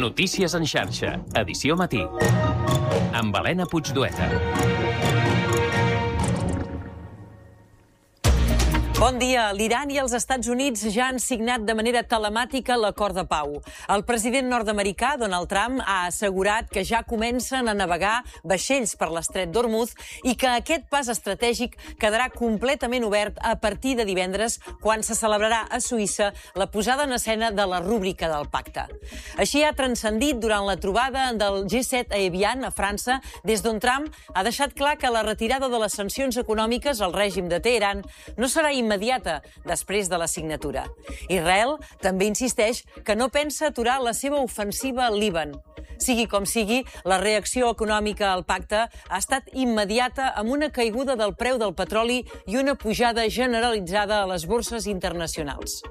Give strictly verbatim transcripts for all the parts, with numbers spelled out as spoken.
Notícies en xarxa, edició matí. Amb Helena Puigdueta. Bon dia. L'Iran i els Estats Units ja han signat de manera telemàtica l'acord de pau. El president nord-americà, Donald Trump, ha assegurat que ja comencen a navegar vaixells per l'estret d'Hormuz i que aquest pas estratègic quedarà completament obert a partir de divendres, quan se celebrarà a Suïssa la posada en escena de la rúbrica del pacte. Així ha transcendit durant la trobada del G set a Evian, a França, des d'on Trump ha deixat clar que la retirada de les sancions econòmiques al règim de Teheran no serà immediata immediata després de la signatura. Israel també insisteix que no pensa aturar la seva ofensiva al Líban. Sigui com sigui, la reacció econòmica al pacte ha estat immediata, amb una caiguda del preu del petroli i una pujada generalitzada a les borses internacionals.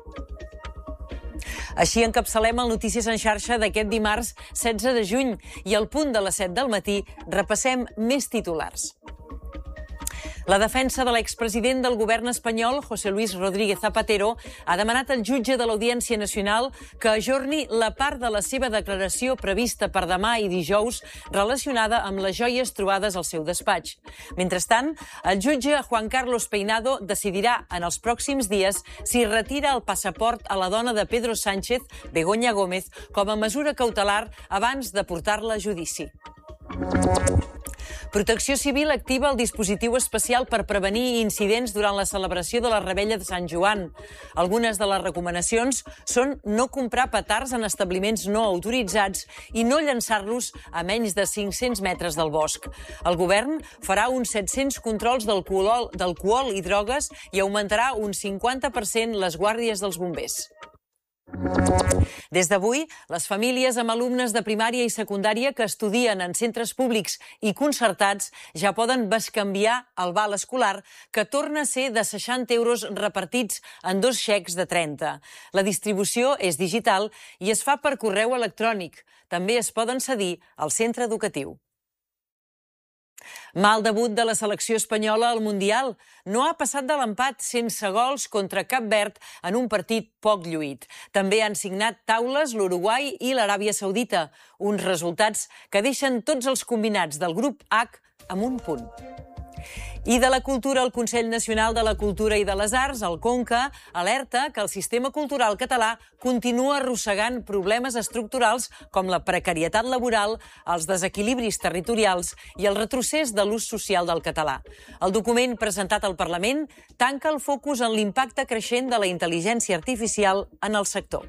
Així encapçalem el Notícies en xarxa d'aquest dimarts setze de juny i al punt de les set del matí repassem més titulars. La defensa de l'expresident del govern espanyol, José Luis Rodríguez Zapatero, ha demanat al jutge de l'Audiència Nacional que ajorni la part de la seva declaració prevista per demà i dijous relacionada amb les joies trobades al seu despatx. Mentrestant, el jutge Juan Carlos Peinado decidirà en els pròxims dies si retira el passaport a la dona de Pedro Sánchez, Begoña Gómez, com a mesura cautelar abans de portar-la a judici. Protecció Civil activa el dispositiu especial per prevenir incidents durant la celebració de la Revetlla de Sant Joan. Algunes de les recomanacions són no comprar petards en establiments no autoritzats i no llançar-los a menys de cinc-cents metres del bosc. El govern farà uns set-cents controls d'alcohol, d'alcohol i drogues i augmentarà un cinquanta per cent les guàrdies dels bombers. Des d'avui, les famílies amb alumnes de primària i secundària que estudien en centres públics i concertats ja poden bescanviar el val escolar, que torna a ser de seixanta euros repartits en dos xecs de trenta. La distribució és digital i es fa per correu electrònic. També es poden cedir al centre educatiu. Mal debut de la selecció espanyola al Mundial. No ha passat de l'empat sense gols contra Cap Verd en un partit poc lluït. També han signat taules l'Uruguai i l'Aràbia Saudita, uns resultats que deixen tots els combinats del grup H amb un punt. I de la cultura, el Consell Nacional de la Cultura i de les Arts, el CONCA, alerta que el sistema cultural català continua arrossegant problemes estructurals com la precarietat laboral, els desequilibris territorials i el retrocés de l'ús social del català. El document presentat al Parlament tanca el focus en l'impacte creixent de la intel·ligència artificial en el sector.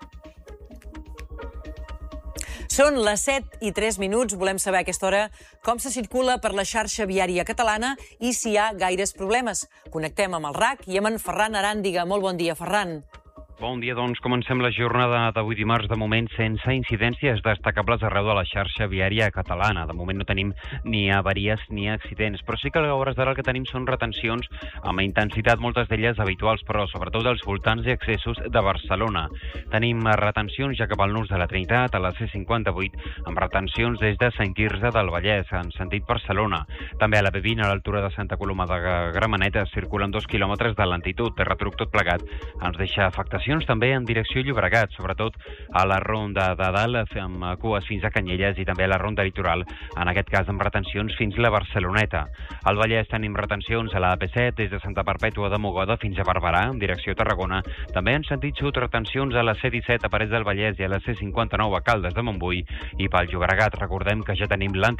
Són les set i tres minuts. Volem saber a aquesta hora com se circula per la xarxa viària catalana i si hi ha gaires problemes. Connectem amb el R A C i amb en Ferran Aràndiga. Molt bon dia, Ferran. Bon dia, doncs comencem la jornada d'avui dimarts, de moment sense incidències destacables arreu de la xarxa viària catalana. De moment no tenim ni avaries ni accidents, però sí que a hores d'ara el que tenim són retencions amb intensitat, moltes d'elles habituals, però sobretot als voltants i accessos de Barcelona. Tenim retencions ja cap al nus de la Trinitat, a la C cinquanta-vuit, amb retencions des de Sant Quirze del Vallès, en sentit Barcelona. També a la B vint, a l'altura de Santa Coloma de Gramenet, circulen dos quilòmetres de lentitud. Terratruc tot plegat ens deixa afectacions també en direcció Llobregat, sobretot a la ronda de dalt, amb cues fins a Canyelles, i també a la ronda litoral, en aquest cas amb retencions fins a la Barceloneta. Al Vallès tenim retencions a la A P set, des de Santa Perpètua de Mogoda fins a Barberà, en direcció Tarragona. També en sentit sud, retencions a la C disset a Parets del Vallès i a la C cinquanta-nou a Caldes de Montbui, i pel Llobregat recordem que ja tenim l'anti